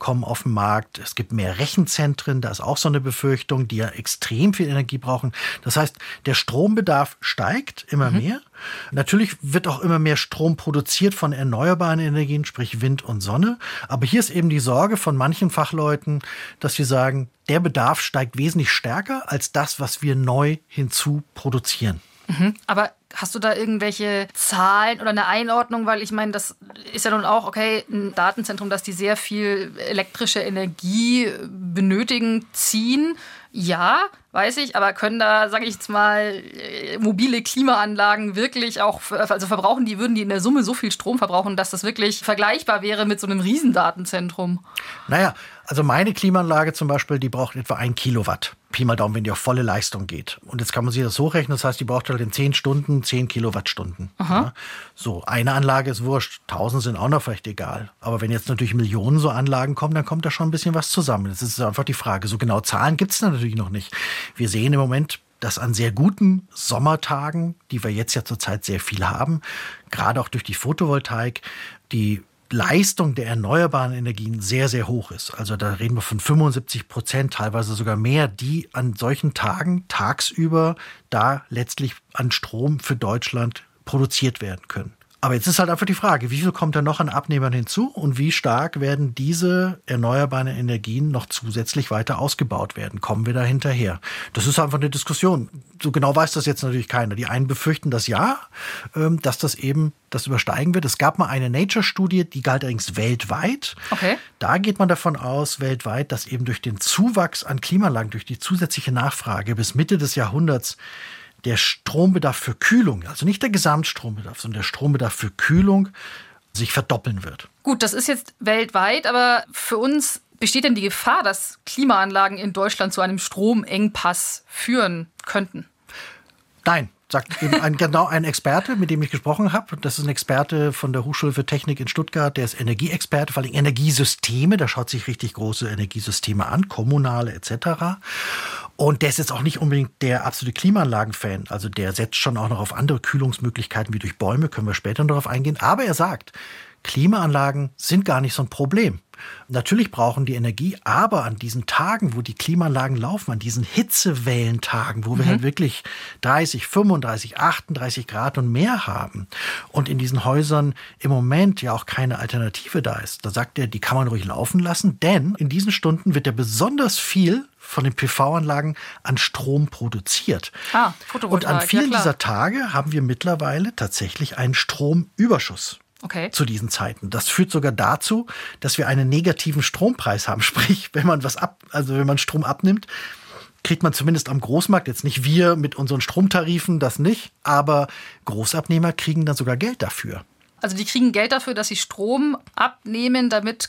kommen auf den Markt. Es gibt mehr Rechenzentren, da ist auch so eine Befürchtung, die ja extrem viel Energie brauchen. Das heißt, der Strombedarf steigt immer mehr. Natürlich wird auch immer mehr Strom produziert von erneuerbaren Energien, sprich Wind und Sonne. Aber hier ist eben die Sorge von manchen Fachleuten, dass sie sagen, der Bedarf steigt wesentlich stärker als das, was wir neu hinzu produzieren. Aber hast du da irgendwelche Zahlen oder eine Einordnung? Weil ich meine, das ist ja nun auch, okay, ein Datenzentrum, dass die sehr viel elektrische Energie benötigen, ziehen. Ja, weiß ich, aber können da, sage ich jetzt mal, mobile Klimaanlagen wirklich auch, also würden die in der Summe so viel Strom verbrauchen, dass das wirklich vergleichbar wäre mit so einem Riesendatenzentrum? Naja, also meine Klimaanlage zum Beispiel, die braucht etwa 1 Kilowatt. Pi mal Daumen, wenn die auf volle Leistung geht. Und jetzt kann man sich das so rechnen, das heißt, die braucht halt in 10 Stunden 10 Kilowattstunden. Ja. So, eine Anlage ist wurscht, 1000 sind auch noch vielleicht egal. Aber wenn jetzt natürlich Millionen so Anlagen kommen, dann kommt da schon ein bisschen was zusammen. Das ist einfach die Frage. So genau Zahlen gibt es natürlich noch nicht. Wir sehen im Moment, dass an sehr guten Sommertagen, die wir jetzt ja zurzeit sehr viel haben, gerade auch durch die Photovoltaik, die Leistung der erneuerbaren Energien sehr, sehr hoch ist. Also da reden wir von 75%, teilweise sogar mehr, die an solchen Tagen tagsüber da letztlich an Strom für Deutschland produziert werden können. Aber jetzt ist halt einfach die Frage, wie viel kommt da noch an Abnehmern hinzu und wie stark werden diese erneuerbaren Energien noch zusätzlich weiter ausgebaut werden? Kommen wir da hinterher? Das ist einfach eine Diskussion. So genau weiß das jetzt natürlich keiner. Die einen befürchten das ja, dass das eben das übersteigen wird. Es gab mal eine Nature-Studie, die galt allerdings weltweit. Okay. Da geht man davon aus, weltweit, dass eben durch den Zuwachs an Klimaanlagen, durch die zusätzliche Nachfrage bis Mitte des Jahrhunderts der Strombedarf für Kühlung, also nicht der Gesamtstrombedarf, sondern der Strombedarf für Kühlung sich verdoppeln wird. Gut, das ist jetzt weltweit, aber für uns besteht denn die Gefahr, dass Klimaanlagen in Deutschland zu einem Stromengpass führen könnten? Nein, sagt eben ein Experte, mit dem ich gesprochen habe. Das ist ein Experte von der Hochschule für Technik in Stuttgart, der ist Energieexperte, vor allem Energiesysteme, der schaut sich richtig große Energiesysteme an, kommunale etc. Und der ist jetzt auch nicht unbedingt der absolute Klimaanlagen-Fan. Also der setzt schon auch noch auf andere Kühlungsmöglichkeiten wie durch Bäume, können wir später darauf eingehen. Aber er sagt, Klimaanlagen sind gar nicht so ein Problem. Natürlich brauchen die Energie, aber an diesen Tagen, wo die Klimaanlagen laufen, an diesen Hitzewellentagen, wo wir halt wirklich 30, 35, 38 Grad und mehr haben und in diesen Häusern im Moment ja auch keine Alternative da ist, da sagt er, die kann man ruhig laufen lassen, denn in diesen Stunden wird ja besonders viel von den PV-Anlagen an Strom produziert. Photovoltaik, und an vielen dieser Tage haben wir mittlerweile tatsächlich einen Stromüberschuss. Okay. Zu diesen Zeiten. Das führt sogar dazu, dass wir einen negativen Strompreis haben. Sprich, wenn man wenn man Strom abnimmt, kriegt man zumindest am Großmarkt, jetzt nicht wir mit unseren Stromtarifen, das nicht, aber Großabnehmer kriegen dann sogar Geld dafür. Also die kriegen Geld dafür, dass sie Strom abnehmen, damit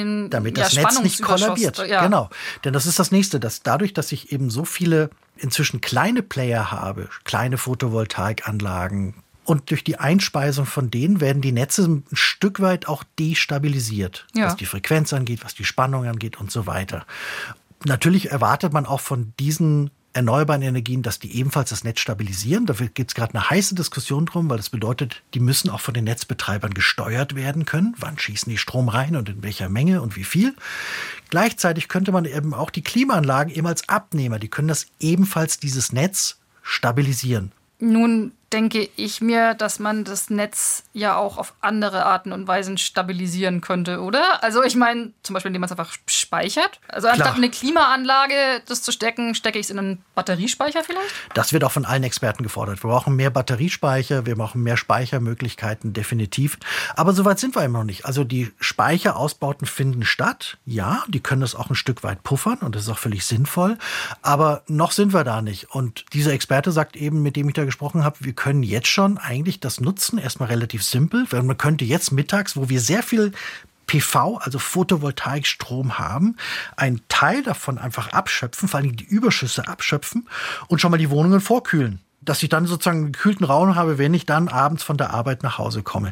das Netz nicht kollabiert. Ja. Genau. Denn das ist das Nächste, dass dadurch, dass ich eben so viele inzwischen kleine Player habe, kleine Photovoltaikanlagen, und durch die Einspeisung von denen werden die Netze ein Stück weit auch destabilisiert, was die Frequenz angeht, was die Spannung angeht und so weiter. Natürlich erwartet man auch von diesen erneuerbaren Energien, dass die ebenfalls das Netz stabilisieren. Dafür gibt es gerade eine heiße Diskussion drum, weil das bedeutet, die müssen auch von den Netzbetreibern gesteuert werden können. Wann schießen die Strom rein und in welcher Menge und wie viel? Gleichzeitig könnte man eben auch die Klimaanlagen eben als Abnehmer, die können das ebenfalls dieses Netz stabilisieren. Nun denke ich mir, dass man das Netz ja auch auf andere Arten und Weisen stabilisieren könnte, oder? Also ich meine, zum Beispiel, indem man es einfach speichert. Also anstatt eine Klimaanlage das zu stecken, stecke ich es in einen Batteriespeicher vielleicht? Das wird auch von allen Experten gefordert. Wir brauchen mehr Batteriespeicher, wir brauchen mehr Speichermöglichkeiten, definitiv. Aber so weit sind wir immer noch nicht. Also die Speicherausbauten finden statt. Ja, die können das auch ein Stück weit puffern und das ist auch völlig sinnvoll. Aber noch sind wir da nicht. Und dieser Experte sagt eben, mit dem ich da gesprochen habe, wir können jetzt schon eigentlich das nutzen, erstmal relativ simpel, weil man könnte jetzt mittags, wo wir sehr viel PV, also Photovoltaikstrom haben, einen Teil davon einfach abschöpfen, vor allem die Überschüsse abschöpfen und schon mal die Wohnungen vorkühlen. Dass ich dann sozusagen einen gekühlten Raum habe, wenn ich dann abends von der Arbeit nach Hause komme.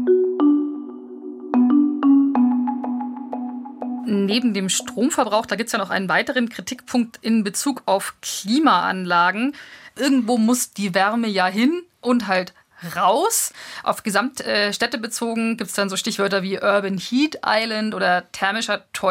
Neben dem Stromverbrauch, da gibt es ja noch einen weiteren Kritikpunkt in Bezug auf Klimaanlagen. Irgendwo muss die Wärme ja hin und halt raus. Auf Gesamtstädte bezogen gibt es dann so Stichwörter wie Urban Heat Island oder thermischer